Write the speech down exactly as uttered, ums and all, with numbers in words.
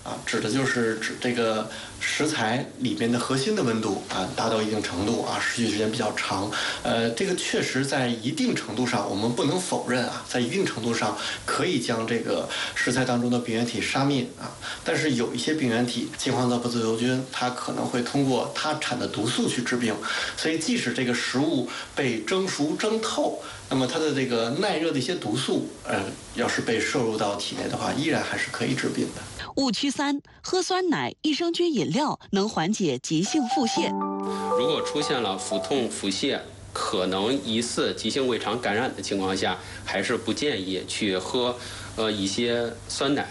啊，指的就是指这个食材里面的核心的温度啊达到一定程度啊，持续时间比较长。呃，这个确实在一定程度上，我们不能否认啊，在一定程度上可以将这个食材当中的病原体杀灭啊。但是有一些病原体，金黄道不自由菌，它可能会通过它产的毒素去致病，所以即使这个食物被蒸熟蒸透，那么它的这个耐热的一些毒素，呃，要是被摄入到体内的话，依然还是可以致病的。 误区三：喝酸奶、益生菌饮料能缓解急性腹泻。 如果出现了腹痛、腹泻，可能疑似急性胃肠感染的情况下，还是不建议去喝呃一些酸奶。